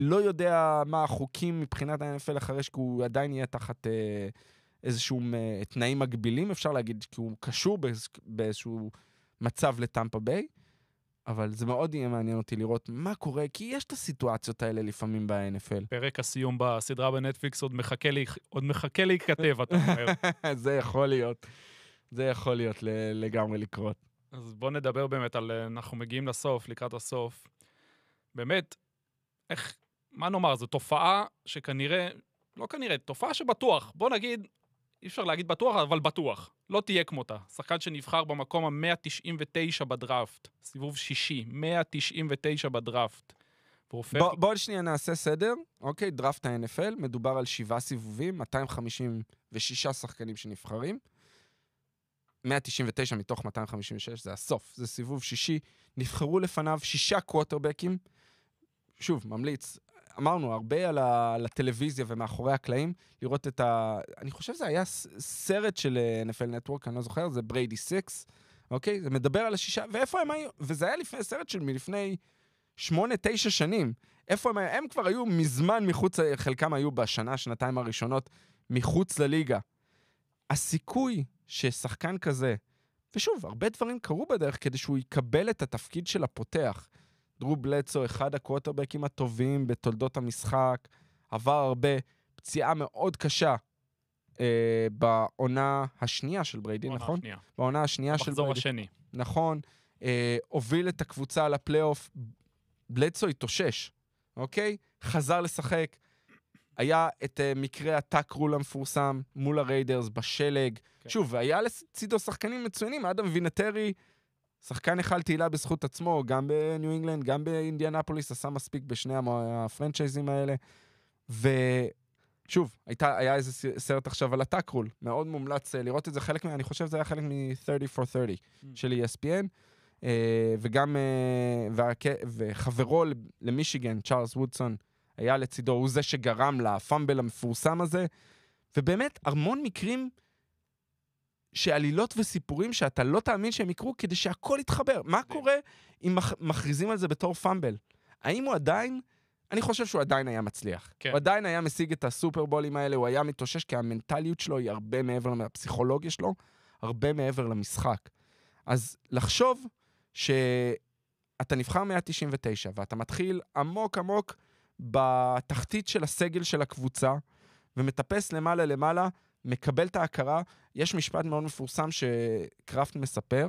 לא יודע מה החוקים מבחינת ה-NFL אחרי שהוא עדיין יהיה תחת איזשהו תנאים מגבילים, אפשר להגיד, כי הוא קשור באיזשהו מצב לטמפה ביי, אבל זה מאוד יהיה מעניין אותי לראות מה קורה, כי יש את הסיטואציות האלה לפעמים ב-NFL. פרק הסיום בסדרה בנטפליקס עוד מחכה להיכתב, אתה אומר. זה יכול להיות. זה יכול להיות לגמרי לקרות. אז בוא נדבר באמת על, אנחנו מגיעים לסוף, לקראת הסוף. באמת, מה נאמר, זו תופעה שכנראה, לא כנראה, תופעה שבטוח, בוא נגיד, אי אפשר להגיד בטוח, אבל בטוח. לא תהיה כמותה. שחקן שנבחר במקום ה-199 בדראפט, סיבוב 6, 199 בדראפט. בוא שנייה נעשה סדר. אוקיי, דראפט ה-NFL, מדובר על 7 סיבובים, 256 שחקנים שנבחרים. 199 מתוך 256, זה הסוף, זה סיבוב 6. נבחרו לפניו 6 קווטרבקים. שוב, ממליץ. אמרנו הרבה על הטלוויזיה ומאחורי הקלעים, לראות את אני חושב שזה היה סרט של NFL Network, אני לא זוכר, זה בריידי 6, אוקיי? זה מדבר על 6, ואיפה הם היו? וזה היה סרט מלפני 8-9 שנים. איפה הם היו? הם כבר היו מזמן מחוץ, חלקם היו בשנה, שנתיים הראשונות, מחוץ לליגה. הסיכוי ששחקן כזה, ושוב, הרבה דברים קרו בדרך כדי שהוא יקבל את התפקיד של הפותח. דרו בלדסו, אחד הקווטרבקים הטובים בתולדות המשחק, עבר הרבה, פציעה מאוד קשה בעונה השנייה של בריידי, נכון? בעונה השנייה של בריידי. מחזור השני. נכון. הוביל את הקבוצה לפלייאוף, בלדסו התאושש, אוקיי? חזר לשחק. היה את מקרה הטאק-רול המפורסם מול הריידרס בשלג. כן. שוב, היה לצידו שחקנים מצוינים, אדם וינטרי, שחקן אחד תהילה בזכות עצמו, גם בניו אינגלנד, גם באינדיאנפוליס, עשה מספיק בשני הפרנצ'ייזים האלה. ושוב, היה איזה סרט עכשיו על הטאק-רול, מאוד מומלץ לראות את זה, אני חושב שזה היה חלק מ-30 for 30 של ESPN, וגם, וחברו למישיגן, צ'ארלס וודסון, היה לצידו, הוא זה שגרם לפאמבל המפורסם הזה, ובאמת, המון מקרים שעלילות וסיפורים שאתה לא תאמין שהם יקרו, כדי שהכל יתחבר. מה קורה אם מכריזים על זה בתור פאמבל? האם הוא עדיין, אני חושב שהוא עדיין היה מצליח. הוא עדיין היה משיג את הסופרבולים האלה, הוא היה מתאושש, כי המנטליות שלו היא הרבה מעבר, הפסיכולוגיה שלו, הרבה מעבר למשחק. אז לחשוב שאתה נבחר 199, ואתה מתחיל עמוק עמוק בתחתית של הסגל של הקבוצה, ומטפס למעלה, מקבל את ההכרה. יש משפט מאוד מפורסם שקראפט מספר,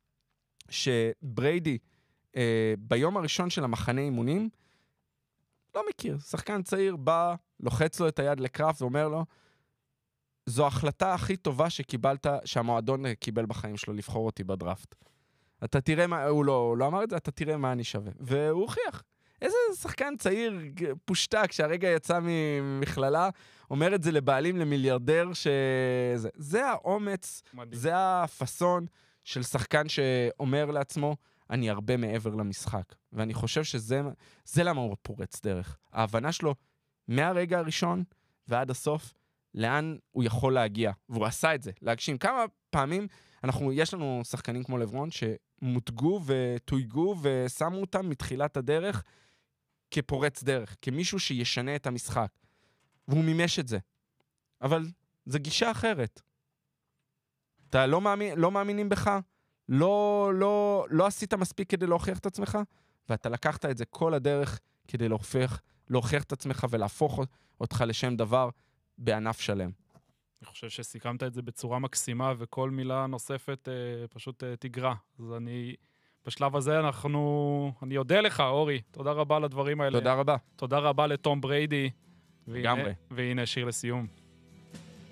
שבריידי, ביום הראשון של המחנה אימונים, לא מכיר, שחקן צעיר בא, לוחץ לו את היד לקראפט, ואומר לו, זו ההחלטה הכי טובה שהמועדון קיבל בחיים שלו, לבחור אותי בדראפט. אתה תראה מה, הוא לא אמר את זה, אתה תראה מה אני שווה. והוא הוכיח. איזה שחקן צעיר פושטק שהרגע יצא ממכללה, אומר את זה לבעלים, למיליארדר, זה האומץ, מדהים. זה הפסון של שחקן שאומר לעצמו, אני הרבה מעבר למשחק. ואני חושב שזה למה הוא פורץ דרך. ההבנה שלו, מהרגע הראשון ועד הסוף, לאן הוא יכול להגיע. והוא עשה את זה, להגשים. כמה פעמים יש לנו שחקנים כמו לברון, שמותגו ותויגו ושמו אותם מתחילת הדרך, כפורץ דרך, כמישהו שישנה את המשחק. והוא מימש את זה. אבל זו גישה אחרת. אתה לא מאמינים בך, לא עשית מספיק כדי להוכיח את עצמך, ואתה לקחת את זה כל הדרך כדי להוכיח את עצמך ולהפוך אותך לשם דבר בענף שלם. אני חושב שסיכמת את זה בצורה מקסימה, וכל מילה נוספת פשוט תגרע. אז בשלב הזה אני יודע לך, אורי, תודה רבה על הדברים האלה. תודה רבה. תודה רבה לתום בריידי. והנה שיר לסיום.